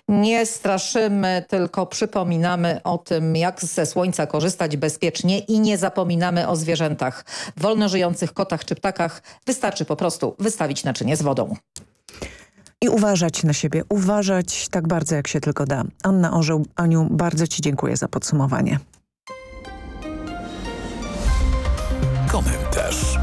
Nie straszymy, tylko przypominamy o tym, jak ze słońca korzystać bezpiecznie i nie zapominamy o zwierzętach. Wolno żyjących kotach czy ptakach wystarczy po prostu wystawić naczynie z wodą. I uważać na siebie, uważać tak bardzo jak się tylko da. Anna Orzeł, Aniu, bardzo Ci dziękuję za podsumowanie. Komentarz.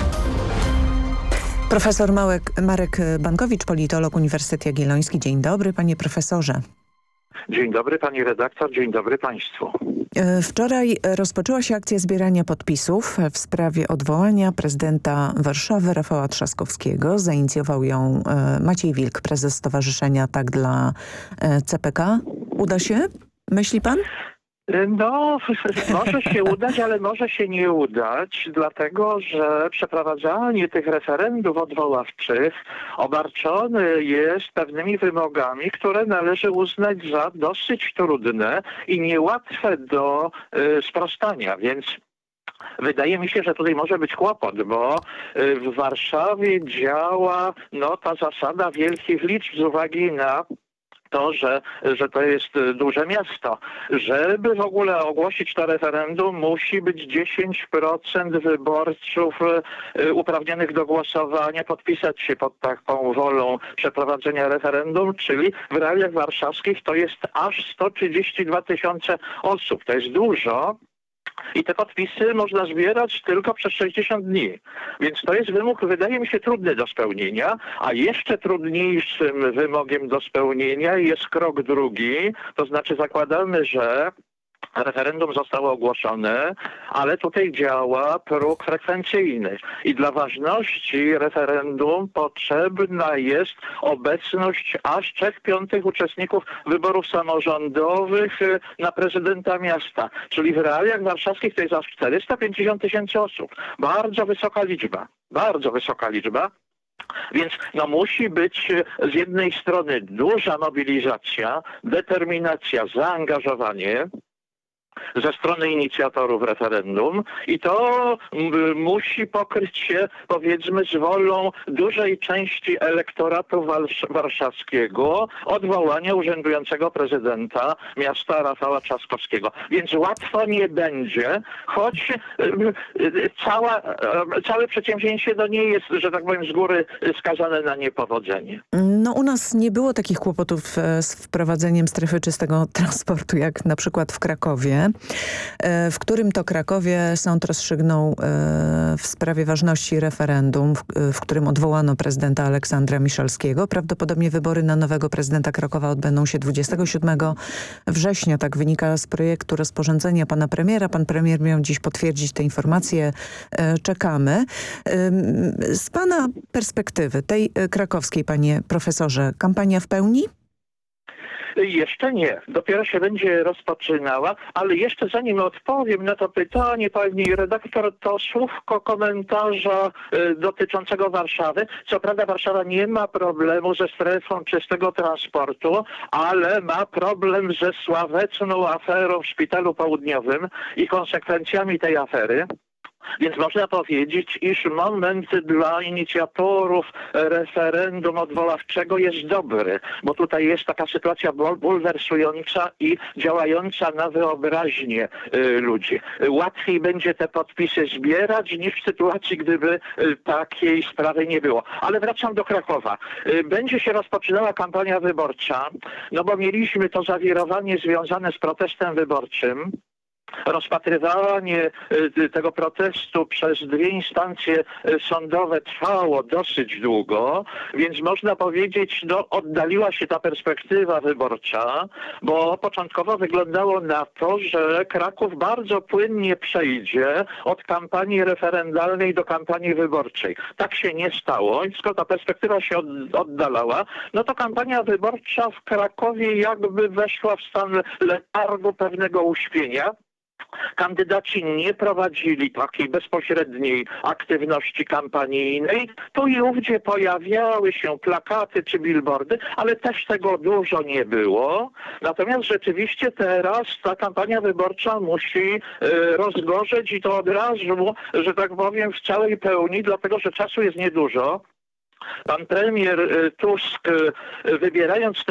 Profesor Marek Bankowicz, politolog, Uniwersytet Jagielloński. Dzień dobry, panie profesorze. Dzień dobry pani redaktor, dzień dobry państwu. Wczoraj rozpoczęła się akcja zbierania podpisów w sprawie odwołania prezydenta Warszawy Rafała Trzaskowskiego. Zainicjował ją Maciej Wilk, prezes Stowarzyszenia Tak dla CPK. Uda się? Myśli pan? No, może się udać, ale może się nie udać, dlatego że przeprowadzanie tych referendów odwoławczych obarczone jest pewnymi wymogami, które należy uznać za dosyć trudne i niełatwe do sprostania, więc wydaje mi się, że tutaj może być kłopot, bo w Warszawie działa ta zasada wielkich liczb z uwagi na to, że to jest duże miasto. Żeby w ogóle ogłosić to referendum, musi być 10% wyborców uprawnionych do głosowania, podpisać się pod taką wolą przeprowadzenia referendum, czyli w realiach warszawskich to jest aż 132 000 osób. To jest dużo. I te podpisy można zbierać tylko przez 60 dni. Więc to jest wymóg, wydaje mi się, trudny do spełnienia, a jeszcze trudniejszym wymogiem do spełnienia jest krok drugi, to znaczy zakładamy, że referendum zostało ogłoszone, ale tutaj działa próg frekwencyjny i dla ważności referendum potrzebna jest obecność aż 3/5 uczestników wyborów samorządowych na prezydenta miasta, czyli w realiach warszawskich to jest aż 450 000 osób. Bardzo wysoka liczba, bardzo wysoka liczba. Więc musi być z jednej strony duża mobilizacja, determinacja, zaangażowanie ze strony inicjatorów referendum i to musi pokryć się, powiedzmy, z wolą dużej części elektoratu warszawskiego odwołania urzędującego prezydenta miasta Rafała Trzaskowskiego. Więc łatwo nie będzie, choć całe przedsięwzięcie nie jest, że tak powiem, z góry skazane na niepowodzenie. U nas nie było takich kłopotów z wprowadzeniem strefy czystego transportu, jak na przykład w Krakowie, w którym to Krakowie sąd rozstrzygnął w sprawie ważności referendum, w którym odwołano prezydenta Aleksandra Miszalskiego. Prawdopodobnie wybory na nowego prezydenta Krakowa odbędą się 27 września. Tak wynika z projektu rozporządzenia pana premiera. Pan premier miał dziś potwierdzić te informacje. Czekamy. Z pana perspektywy, tej krakowskiej, panie profesorze, kampania w pełni? Jeszcze nie. Dopiero się będzie rozpoczynała, ale jeszcze zanim odpowiem na to pytanie, pani redaktor, to słówko komentarza dotyczącego Warszawy. Co prawda Warszawa nie ma problemu ze strefą czystego transportu, ale ma problem ze sławetną aferą w Szpitalu Południowym i konsekwencjami tej afery. Więc można powiedzieć, iż moment dla inicjatorów referendum odwoławczego jest dobry, bo tutaj jest taka sytuacja bulwersująca i działająca na wyobraźnię ludzi. Łatwiej będzie te podpisy zbierać niż w sytuacji, gdyby takiej sprawy nie było. Ale wracam do Krakowa. Będzie się rozpoczynała kampania wyborcza, bo mieliśmy to zawirowanie związane z protestem wyborczym. Rozpatrywanie tego protestu przez 2 instancje sądowe trwało dosyć długo, więc można powiedzieć, oddaliła się ta perspektywa wyborcza, bo początkowo wyglądało na to, że Kraków bardzo płynnie przejdzie od kampanii referendalnej do kampanii wyborczej. Tak się nie stało i skoro ta perspektywa się oddalała, to kampania wyborcza w Krakowie jakby weszła w stan letargu, pewnego uśpienia. Kandydaci nie prowadzili takiej bezpośredniej aktywności kampanijnej. Tu i ówdzie pojawiały się plakaty czy billboardy, ale też tego dużo nie było. Natomiast rzeczywiście teraz ta kampania wyborcza musi rozgorzeć i to od razu, że tak powiem, w całej pełni, dlatego że czasu jest niedużo. Pan premier Tusk, wybierając